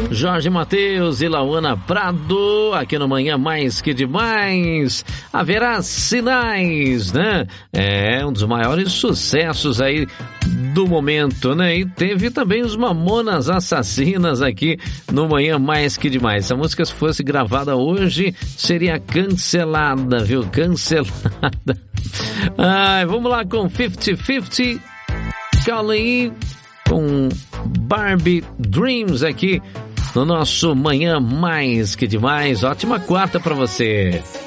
Jorge Mateus e Lauana Prado, aqui no Manhã Mais Que Demais. Haverá Sinais, né? É um dos maiores sucessos aí do momento, né? E teve também os Mamonas Assassinas aqui no Manhã Mais Que Demais. Se a música fosse gravada hoje, seria cancelada, viu? Cancelada. Ai, vamos lá com 50-50, Callie com Barbie Dreams aqui no nosso Manhã Mais Que Demais. Ótima quarta pra você.